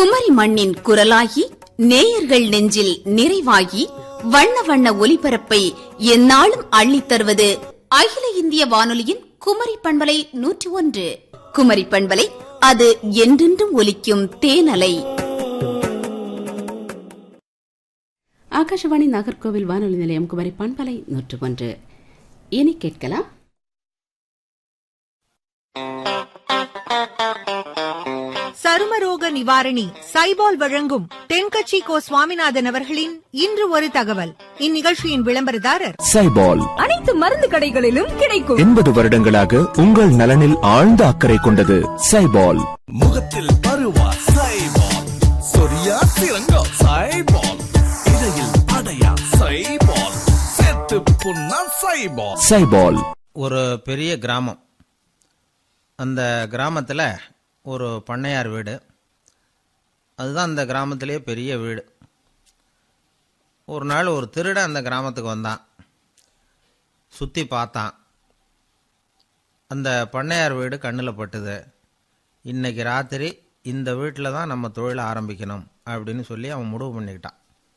குமரி மண்ணின் குரலாகி நேயர்கள் நெஞ்சில் நிறைவாகி வண்ண வண்ண ஒலிபரப்பை எந்நாளும் அள்ளித் தருவது அகில இந்திய வானொலியின் குமரி பண்பலை 101. குமரி பண்பலை, அது என்றென்றும் ஒலிக்கும் தேனலை. ஆகாஷவாணி நாகர்கோவில் வானொலி நிலையம் குமரி பண்பலை 101. இனி கேட்கலாம் சருமரோக நிவாரணி சைபால் வழங்கும் தென்கட்சி கோ சுவாமிநாதன் அவர்களின் இன்று ஒரு தகவல். இந்நிகழ்ச்சியின் விளம்பரதாரர் சைபால். அனைத்து மருந்து கடைகளிலும் கிடைக்கும். 80 வருடங்களாக உங்கள் நலனில் ஆழ்ந்த அக்கறை கொண்டது சைபால். முகத்தில் பருவா சைபால், சொரியா சிறங்கா சைபால், இடையில் அடையா சைபால், செத்து புண்ணா சைபால். சைபால். ஒரு பெரிய கிராமம். அந்த கிராமத்தில் ஒரு பண்ணையார் வீடு. அதுதான் அந்த கிராமத்திலேயே பெரிய வீடு. ஒரு நாள் ஒரு திருடன் அந்த கிராமத்துக்கு வந்தான். சுற்றி பார்த்தான். அந்த பண்ணையார் வீடு கண்ணில் பட்டுது. இன்னைக்கு ராத்திரி இந்த வீட்டில் தான் நம்ம தொழிலை ஆரம்பிக்கணும் அப்படின்னு சொல்லி அவன் முடிவு பண்ணிக்கிட்டான்.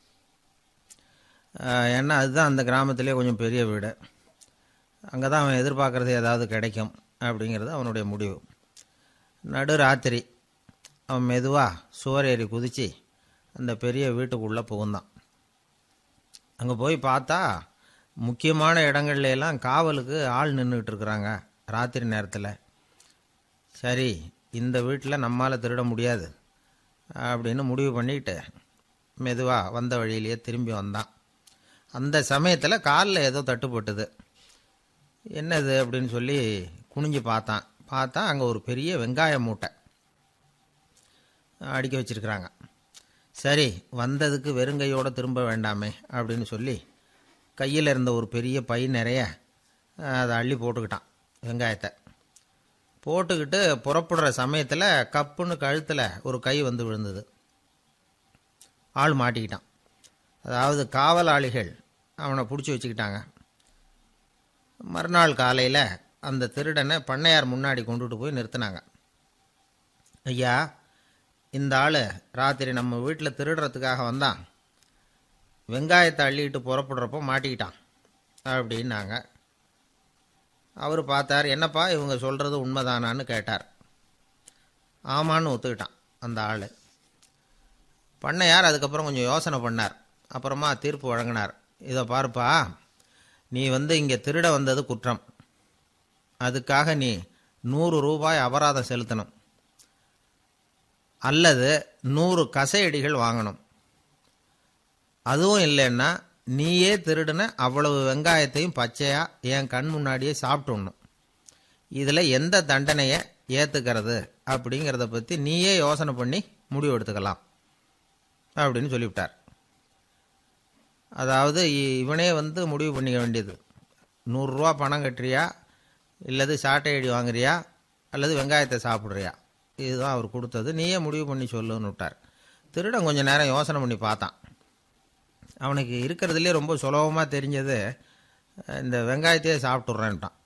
ஏன்னா அதுதான் அந்த கிராமத்திலே கொஞ்சம் பெரிய வீடு. அங்கே தான் அவன் எதிர்பார்க்குறது ஏதாவது கிடைக்கும் அப்படிங்கிறது அவனுடைய முடிவு. நடு ராத்திரி அவன் மெதுவாக சுவர் ஏறி குதித்து அந்த பெரிய வீட்டுக்குள்ளே புகுந்தான். அங்கே போய் பார்த்தா முக்கியமான இடங்கள்லாம் காவலுக்கு ஆள் நின்றுக்கிட்டு இருக்கிறாங்க ராத்திரி நேரத்தில். சரி, இந்த வீட்டில் நம்மால் திருட முடியாது அப்படின்னு முடிவு பண்ணிக்கிட்டு மெதுவாக வந்த வழியிலேயே திரும்பி வந்தான். அந்த சமயத்தில் காலில் ஏதோ தட்டுப்பட்டுது. என்னது அப்படின்னு சொல்லி குனிஞ்சு பார்த்தா அங்கே ஒரு பெரிய வெங்காய மூட்டை அடுக்கி வச்சிருக்கிறாங்க. சரி, வந்ததுக்கு வெறுங்கையோடு திரும்ப வேண்டாமே அப்படின்னு சொல்லி கையில் இருந்த ஒரு பெரிய பை நிறைய அதை அள்ளி போட்டுக்கிட்டான். வெங்காயத்தை போட்டுக்கிட்டு புறப்படுற சமயத்தில் கப்புன்னு கழுத்தில் ஒரு கை வந்து விழுந்தது. ஆள் மாட்டிக்கிட்டான். அதாவது காவலாளிகள் அவனை பிடிச்சி வச்சுக்கிட்டாங்க. மறுநாள் காலையில் அந்த திருடனை பண்ணையார் முன்னாடி கொண்டுட்டு போய் நிறுத்தினாங்க. ஐயா, இந்த ஆள் ராத்திரி நம்ம வீட்டில் திருடுறதுக்காக வந்தான். வெங்காயத்தை அள்ளிட்டு புறப்படுறப்போ மாட்டிக்கிட்டான் அப்படின்னாங்க. அவர் பார்த்தார். என்னப்பா இவங்க சொல்கிறது உண்மைதானான்னு கேட்டார். ஆமான்னு ஒத்துக்கிட்டான் அந்த ஆள். பண்ணையார் அதுக்கப்புறம் கொஞ்சம் யோசனை பண்ணார். அப்புறமா தீர்ப்பு வழங்கினார். இதை பாருப்பா, நீ இங்கே திருட வந்தது குற்றம். அதுக்காக நீ 100 ரூபாய் அபராதம் செலுத்தணும், அல்லது 100 கசையடிகள் வாங்கணும். அதுவும் இல்லைன்னா நீயே திருடுன அவ்வளவு வெங்காயத்தையும் பச்சையா என் கண் முன்னாடியே சாப்பிட்டுடணும். இதில் எந்த தண்டனையை ஏற்றுக்கிறது அப்படிங்கிறத பற்றி நீயே யோசனை பண்ணி முடிவு எடுத்துக்கலாம் அப்படின்னு சொல்லிவிட்டார். அதாவது இவனே முடிவு பண்ணிக்க வேண்டியது. 100 ரூபா பணம் கட்டுறியா, இல்லது சாட்டை அடி வாங்குறியா, அல்லது வெங்காயத்தை சாப்பிட்றியா, இதுதான் அவர் கொடுத்தது. நீயே முடிவு பண்ணி சொல்லுன்னு விட்டார். திருடன் கொஞ்சம் நேரம் யோசனை பண்ணி பார்த்தான். அவனுக்கு இருக்கிறதுலே ரொம்ப சுலபமாக தெரிஞ்சது இந்த வெங்காயத்தையே சாப்பிட்டுட்றேன்ட்டான்.